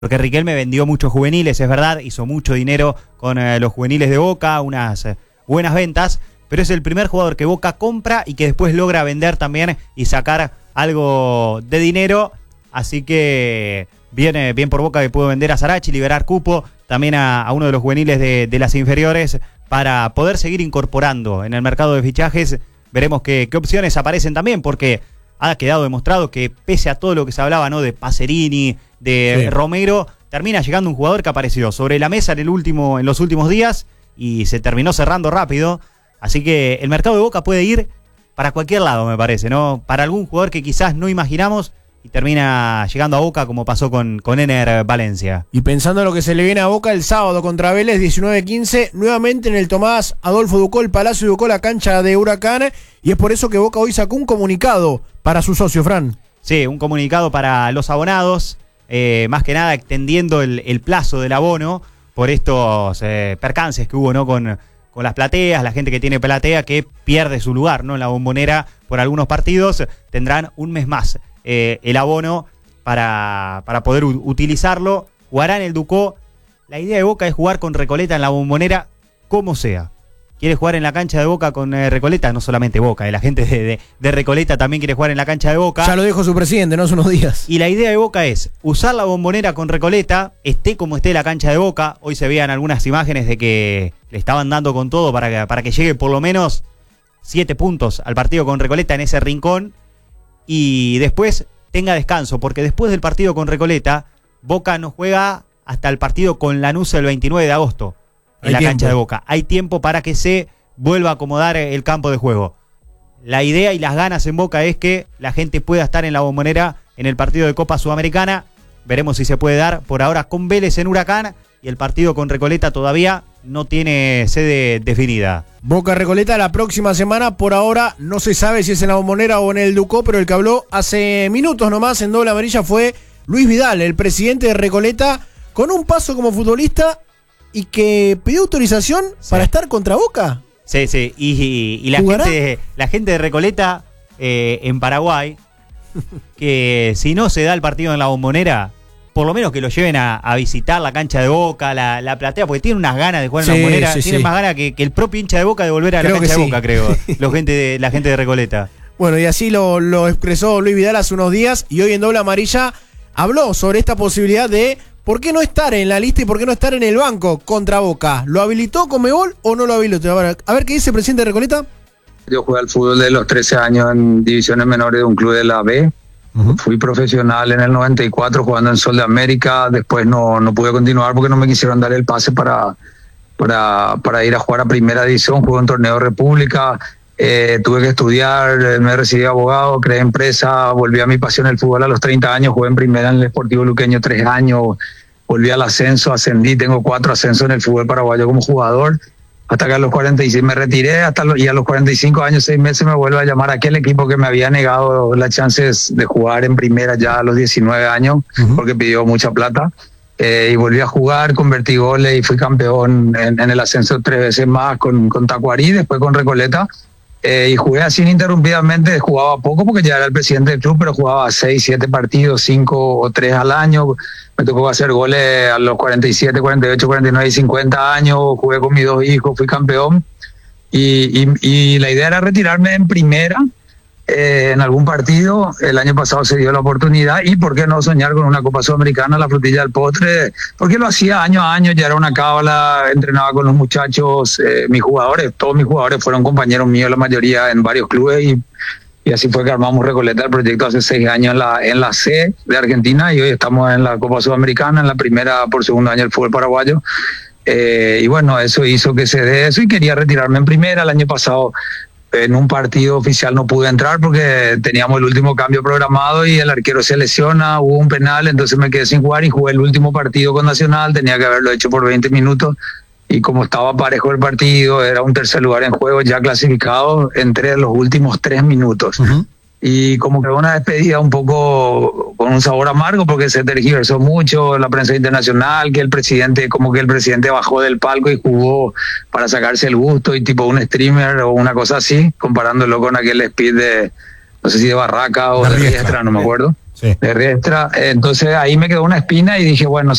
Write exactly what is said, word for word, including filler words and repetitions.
Porque Riquelme vendió muchos juveniles, es verdad, hizo mucho dinero con eh, los juveniles de Boca, unas eh, buenas ventas, pero es el primer jugador que Boca compra y que después logra vender también y sacar algo de dinero, así que viene bien por Boca que pudo vender a Sarachi, liberar cupo, también a, a uno de los juveniles de, de las inferiores, para poder seguir incorporando en el mercado de fichajes. Veremos qué, qué opciones aparecen también, porque ha quedado demostrado que pese a todo lo que se hablaba, ¿no?, de Pacerini, de sí. Romero, termina llegando un jugador que apareció sobre la mesa en el último, en los últimos días y se terminó cerrando rápido. Así que el mercado de Boca puede ir para cualquier lado, me parece, ¿no? Para algún jugador que quizás no imaginamos y termina llegando a Boca, como pasó con, con Ener Valencia. Y pensando en lo que se le viene a Boca el sábado contra Vélez, diecinueve quince, nuevamente en el Tomás Adolfo Ducó, el Palacio Ducó, la cancha de Huracán, y es por eso que Boca hoy sacó un comunicado para su socio, Fran. Sí, un comunicado para los abonados, eh, más que nada extendiendo el, el plazo del abono por estos eh, percances que hubo, ¿no?, con, con las plateas, la gente que tiene platea que pierde su lugar, ¿no?, en la Bombonera por algunos partidos, tendrán un mes más eh, el abono para, para poder u- utilizarlo. Jugarán el Ducó. La idea de Boca es jugar con Recoleta en la Bombonera como sea. Quiere jugar en la cancha de Boca con eh, Recoleta, no solamente Boca, eh, la gente de, de, de Recoleta también quiere jugar en la cancha de Boca. Ya lo dijo su presidente, ¿no?, hace unos días. Y la idea de Boca es usar la Bombonera con Recoleta, esté como esté la cancha de Boca. Hoy se veían algunas imágenes de que le estaban dando con todo para que, para que llegue por lo menos siete puntos al partido con Recoleta en ese rincón y después tenga descanso, porque después del partido con Recoleta, Boca no juega hasta el partido con Lanús el veintinueve de agosto. En Hay la tiempo. cancha de Boca. Hay tiempo para que se vuelva a acomodar el campo de juego. La idea y las ganas en Boca es que la gente pueda estar en la Bombonera en el partido de Copa Sudamericana. Veremos si se puede dar por ahora con Vélez en Huracán, y el partido con Recoleta todavía no tiene sede definida. Boca Recoleta la próxima semana, por ahora no se sabe si es en la Bombonera o en el Ducó, pero el que habló hace minutos nomás en Doble Amarilla fue Luis Vidal, el presidente de Recoleta, con un paso como futbolista y que pidió autorización sí. para estar contra Boca. Sí, sí, y, y, y la, gente, la gente de Recoleta eh, en Paraguay, que si no se da el partido en la Bombonera, por lo menos que lo lleven a, a visitar la cancha de Boca, la, la platea, porque tienen unas ganas de jugar en sí, la Bombonera, sí, tienen sí. más ganas que, que el propio hincha de Boca de volver a creo la cancha sí. de Boca, creo, la gente de, la gente de Recoleta. Bueno, y así lo, lo expresó Luis Vidal hace unos días, y hoy en Doble Amarilla habló sobre esta posibilidad de ¿por qué no estar en la lista y por qué no estar en el banco contra Boca? ¿Lo habilitó Conmebol o no lo habilitó? A ver, a ver qué dice el presidente de Recoleta. Yo jugué al fútbol de los trece años en divisiones menores de un club de la B. Uh-huh. Fui profesional en el noventa y cuatro jugando en Sol de América. Después no, no pude continuar porque no me quisieron dar el pase para, para, para ir a jugar a primera división. Jugué un torneo de República. Eh, tuve que estudiar, me recibí abogado, creé empresa, volví a mi pasión el fútbol a los treinta años, jugué en primera en el Sportivo Luqueño tres años, volví al ascenso, ascendí, tengo cuatro ascensos en el fútbol paraguayo como jugador, hasta que a los cuarenta y seis me retiré, hasta los, y a los cuarenta y cinco años, seis meses me vuelve a llamar aquel equipo que me había negado las chances de jugar en primera ya a los diecinueve años, uh-huh. porque pidió mucha plata. Eh, y volví a jugar, convertí goles y fui campeón en, en el ascenso tres veces más con, con Tacuarí, después con Recoleta. Eh, y jugué así ininterrumpidamente, jugaba poco porque ya era el presidente del club, pero jugaba seis, siete partidos, cinco o tres al año. Me tocó hacer goles a los cuarenta y siete, cuarenta y ocho, cuarenta y nueve y cincuenta años. Jugué con mis dos hijos, fui campeón. Y, y, y la idea era retirarme en primera eh, en algún partido. El año pasado se dio la oportunidad, y por qué no soñar con una Copa Sudamericana, la frutilla del postre, porque lo hacía año a año, ya era una cábala, entrenaba con los muchachos, eh, mis jugadores, todos mis jugadores fueron compañeros míos, la mayoría en varios clubes, y, y así fue que armamos Recoleta, el proyecto hace seis años en la, en la C de Argentina, y hoy estamos en la Copa Sudamericana, en la primera por segundo año del fútbol paraguayo. Eh, y bueno, eso hizo que se dé eso, y quería retirarme en primera. El año pasado en un partido oficial no pude entrar porque teníamos el último cambio programado y el arquero se lesiona, hubo un penal, entonces me quedé sin jugar y jugué el último partido con Nacional, tenía que haberlo hecho por veinte minutos, y como estaba parejo el partido, era un tercer lugar en juego ya clasificado, entré en los últimos tres minutos. Uh-huh. Y como que una despedida un poco con un sabor amargo porque se tergiversó mucho la prensa internacional, que el presidente, como que el presidente bajó del palco y jugó para sacarse el gusto y tipo un streamer o una cosa así, comparándolo con aquel speed de, no sé si de Barraca o de Riestra, no me acuerdo. Sí. de Riestra. Entonces ahí me quedó una espina y dije, bueno,